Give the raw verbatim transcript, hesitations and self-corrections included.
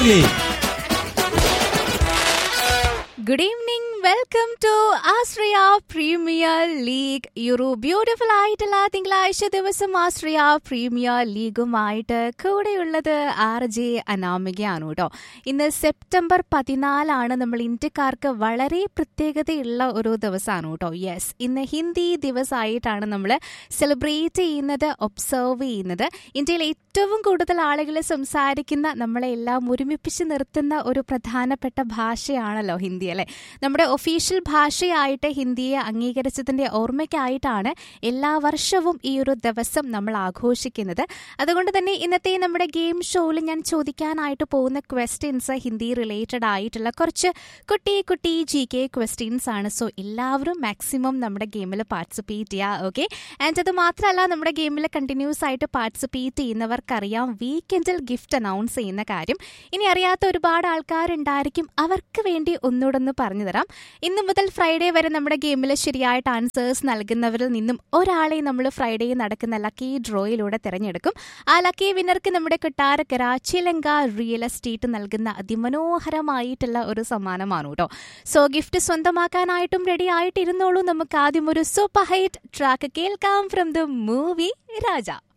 Good evening, welcome to Ashraya premier league. ഈ ഒരു beautiful ആയിട്ടുള്ള തിങ്കളാഴ്ച ദിവസം ആശ്രയ പ്രീമിയർ ലീഗുമായിട്ട് കൂടെയുള്ളത് ആർ ജെ അനാമികയാണ് കേട്ടോ. ഇന്ന് സെപ്റ്റംബർ പതിനാലാണ്. നമ്മൾ ഇന്ത്യക്കാർക്ക് വളരെ പ്രത്യേകതയുള്ള ഒരു ദിവസമാണ് കേട്ടോ. യെസ്, ഇന്ന് ഹിന്ദി ദിവസമായിട്ടാണ് നമ്മൾ സെലിബ്രേറ്റ് ചെയ്യുന്നത്, ഒബ്സർവ് ചെയ്യുന്നത്. ഇന്ത്യയിൽ ഏറ്റവും കൂടുതൽ ആളുകൾ സംസാരിക്കുന്ന, നമ്മളെല്ലാം ഒരുമിപ്പിച്ച് നിർത്തുന്ന ഒരു പ്രധാനപ്പെട്ട ഭാഷയാണല്ലോ ഹിന്ദി അല്ലേ. നമ്മുടെ ഒഫീഷ്യൽ ഭാഷയായിട്ട് ഹിന്ദിയെ അംഗീകരിച്ചതിന്റെ ഓർമ്മയ്ക്കായിട്ടാണ് എല്ലാ വർഷവും ഈ ഒരു ദിവസം നമ്മൾ ആഘോഷിക്കുന്നത്. അതുകൊണ്ട് തന്നെ ഇന്നത്തെ നമ്മുടെ ഗെയിം ഷോയിൽ ഞാൻ ചോദിക്കാനായിട്ട് പോകുന്ന ക്വസ്റ്റ്യൻസ് ഹിന്ദി റിലേറ്റഡ് ആയിട്ടുള്ള കുറച്ച് കുട്ടി കുട്ടി ജി കെ ക്വസ്റ്റ്യൻസ് ആണ്. സോ എല്ലാവരും മാക്സിമം നമ്മുടെ ഗെയിമിൽ പാർട്ടിസിപ്പേറ്റ് ചെയ്യുക. ഓക്കെ, ആൻഡ് അത് മാത്രമല്ല, നമ്മുടെ ഗെയിമിൽ കണ്ടിന്യൂസ് ആയിട്ട് പാർട്ടിസിപ്പേറ്റ് ചെയ്യുന്നവർക്കറിയാം വീക്കെൻഡിൽ ഗിഫ്റ്റ് അനൗൺസ് ചെയ്യുന്ന കാര്യം. ഇനി അറിയാത്ത ഒരുപാട് ആൾക്കാരുണ്ടായിരിക്കും, അവർക്ക് വേണ്ടി ഒന്നുകൂടെ ഒന്ന് പറഞ്ഞു തരാം. ഇന്ന് മുതൽ ഫ്രൈഡേ വരെ നമ്മുടെ ഗെയിമിൽ ശരിയായിട്ട് ആൻസേഴ്സ് നൽകുന്നവരിൽ നിന്നും ഒരാളെ നമ്മൾ ഫ്രൈഡേ നടക്കുന്ന ലക്കി ഡ്രോയിലൂടെ തിരഞ്ഞെടുക്കും. ആ ലക്കി വിന്നർക്ക് നമ്മുടെ കൊട്ടാരക്കര ചിലങ്ക റിയൽ എസ്റ്റേറ്റ് നൽകുന്ന അതിമനോഹരമായിട്ടുള്ള ഒരു സമ്മാനമാണ് കേട്ടോ. So gift സ്വന്തമാക്കാനായിട്ടും ready ആയിട്ടിരുന്നോളൂ. നമുക്ക് ആദ്യം ഒരു സൂപ്പർ ഹൈറ്റ് ട്രാക്ക് കേൾക്കാം ഫ്രം ദ മൂവി രാജ.